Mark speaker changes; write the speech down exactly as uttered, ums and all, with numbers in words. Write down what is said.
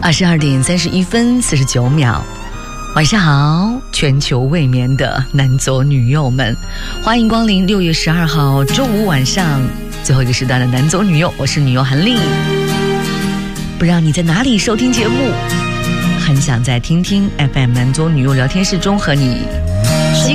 Speaker 1: 二十二点三十一分四十九秒，晚上好，全球未眠的男左女右们，欢迎光临六月十二号周五晚上最后一个时段的男左女右，我是女右韩丽。不知道你在哪里收听节目，很想再听听 F M 男左女右聊天室中和你